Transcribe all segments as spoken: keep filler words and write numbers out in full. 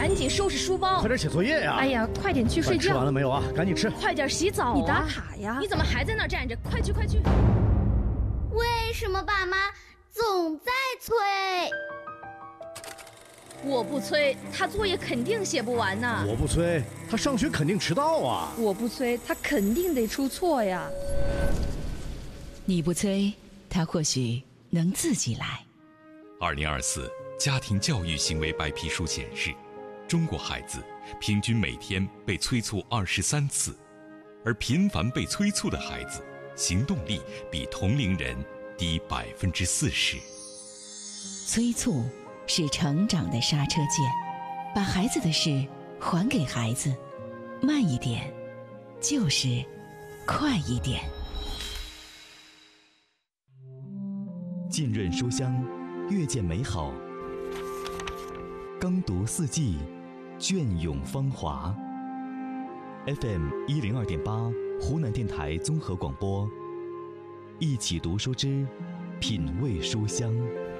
赶紧收拾书包， 快点写作业呀！ 哎呀，快点去睡觉。 吃完了没有啊？赶紧吃。 快点洗澡啊！ 你打卡呀？ 你怎么还在那儿站着？快去快去！ 为什么爸妈总在催？ 我不催，他作业肯定写不完呢。 我不催，他上学肯定迟到啊。 我不催，他肯定得出错呀。 你不催，他或许能自己来。 二零二四家庭教育行为白皮书显示，中国孩子平均每天被催促二十三次，而频繁被催促的孩子，行动力比同龄人低百分之四十。 催促是成长的刹车键，把孩子的事还给孩子，慢一点，就是快一点。 浸润书香，阅见美好。耕读四季，隽永芳华。F M 一零二点八，湖南电台综合广播。一起读书之品味书香。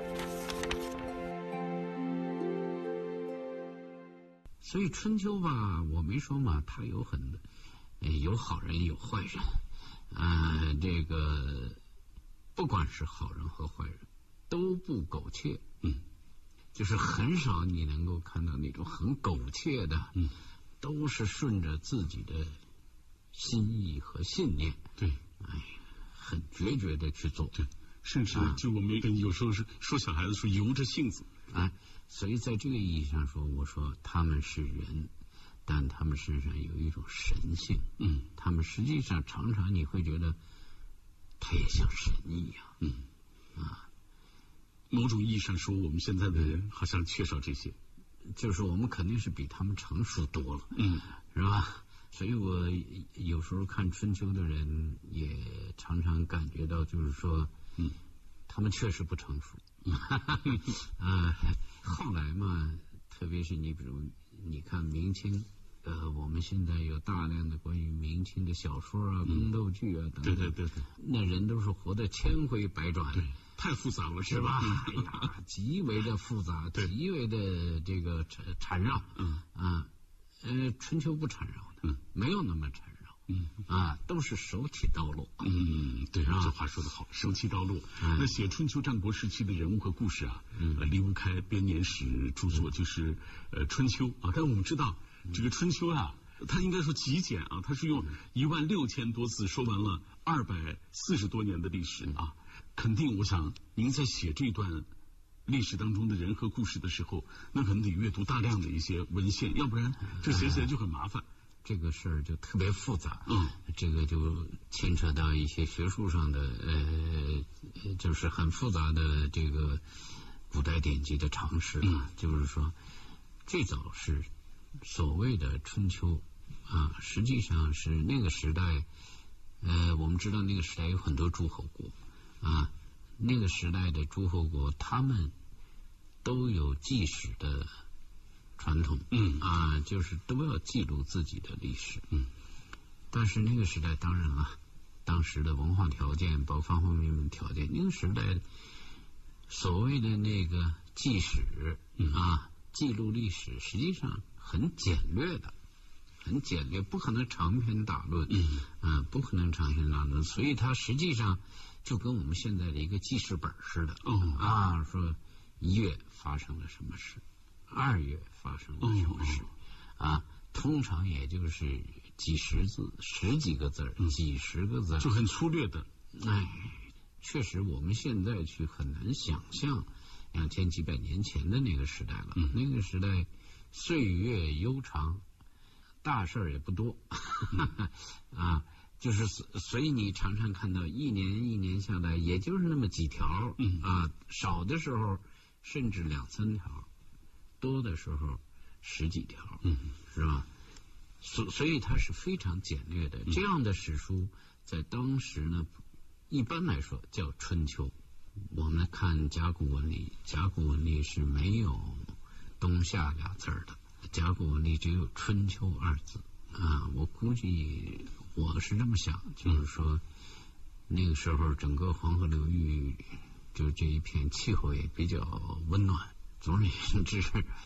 所以春秋吧，我没说嘛，它有很有好人有坏人，呃，这个不管是好人和坏人，都不苟且，嗯，就是很少你能够看到那种很苟且的，嗯，都是顺着自己的心意和信念， 对， 哎呀，很决绝的去做， 对，甚至就我们有时候是说小孩子说由着性子， 哎。所以在这个意义上说，我说他们是人，但他们身上有一种神性，嗯，他们实际上常常你会觉得他也像神一样，嗯啊， 某种意义上说，我们现在的人好像缺少这些， 就是我们肯定是比他们成熟多了，嗯，是吧？所以我有时候看春秋的人，也常常感觉到，就是说，嗯，他们确实不成熟。啊，后来嘛，特别是你比如你看明清，呃，我们现在有大量的关于明清的小说啊、宫斗剧啊等等， 对对对对， 那人都是活得千回百转， 对，太复杂了， 是吧？哎呀，极为的复杂，极为的这个缠绕，嗯啊，呃，春秋不缠绕的，嗯，没有那么缠绕。嗯啊，都是手起刀落。 嗯，对，这话说得好，手起刀落。嗯、那写春秋战国时期的人物和故事啊，嗯、呃，离不开编年史著作，就是呃春秋啊。但我们知道，这个春秋啊，它应该说极简啊，它是用一万六千多字说完了二百四十多年的历史啊。肯定，我想您在写这段历史当中的人和故事的时候，那可能得阅读大量的一些文献，要不然这写起来就很麻烦。 这个事儿就特别复杂，嗯，这个就牵扯到一些学术上的，呃，就是很复杂的这个古代典籍的常识，嗯，就是说，最早是所谓的春秋啊，实际上是那个时代，呃，我们知道那个时代有很多诸侯国啊，那个时代的诸侯国他们都有记史的传统，嗯啊，就是都要记录自己的历史，嗯。但是那个时代，当然了，当时的文化条件，包括方方面面条件，那个时代所谓的那个记史，嗯啊，记录历史，实际上很简略的，很简略，不可能长篇大论，嗯啊，不可能长篇大论，所以它实际上就跟我们现在的一个记事本似的，哦啊，说一月发生了什么事。二月发生了什么事、嗯、啊？通常也就是几十字、十几个字、嗯、几十个字， 就很粗略的。 哎，确实，我们现在去很难想象两千几百年前的那个时代了。嗯、那个时代岁月悠长，大事儿也不多、嗯、啊，就是所以你常常看到一年一年下来，也就是那么几条、嗯、啊，少的时候甚至两三条。多的时候十几条，嗯，是吧？所所以它是非常简略的。这样的史书在当时呢，一般来说叫春秋。我们看甲骨文里，甲骨文里是没有冬夏俩字的，甲骨文里只有春秋二字啊。我估计我是这么想，就是说那个时候整个黄河流域就这一片气候也比较温暖。总而言之，